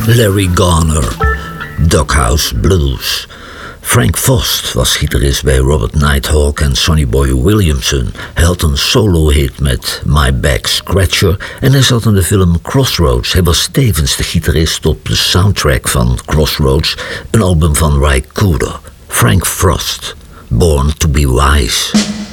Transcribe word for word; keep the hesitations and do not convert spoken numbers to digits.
Larry Garner, Doghouse Blues. Frank Frost was gitarist bij Robert Nighthawk en Sonny Boy Williamson. Hij had een solo-hit met My Back Scratcher en hij zat in de film Crossroads. Hij was tevens de gitarist op de soundtrack van Crossroads, een album van Ry Cooder. Frank Frost, Born to be Wise.